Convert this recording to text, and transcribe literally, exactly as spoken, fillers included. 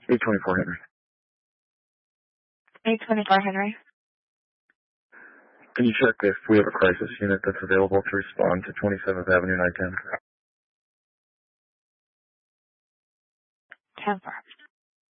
eight twenty-four Henry. eight twenty-four Henry. Can you check if we have a crisis unit that's available to respond to twenty-seventh Avenue, nine ten? Confirmed.